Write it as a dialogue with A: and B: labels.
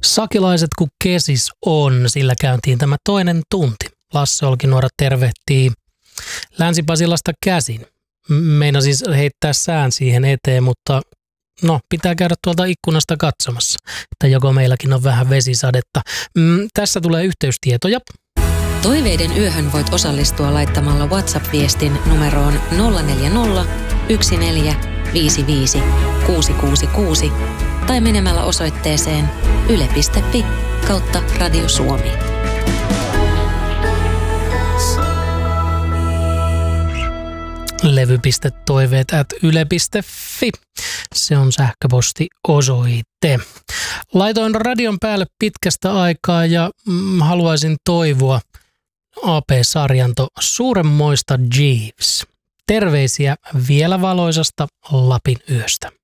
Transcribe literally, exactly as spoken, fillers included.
A: Sakilaiset kun kesis on, sillä käyntiin tämä toinen tunti. Lasse Olkinuora tervehtii Länsi-Pasilasta käsin. Meina siis heittää sään siihen eteen, mutta no, pitää käydä tuolta ikkunasta katsomassa, että joko meilläkin on vähän vesisadetta. Mm, tässä tulee yhteystietoja.
B: Toiveiden yöhön voit osallistua laittamalla WhatsApp-viestin numeroon nolla neljä nolla, yksi neljä, viisi viisi, kuusi kuusi kuusi tai menemällä osoitteeseen yle piste fi kautta Radio Suomi.
A: levy.toiveet at yle piste fi. Se on sähköpostiosoite. Laitoin radion päälle pitkästä aikaa ja mm, haluaisin toivoa A P-sarjanto suuremmoista Jeeves. Terveisiä vielä valoisasta Lapin yöstä.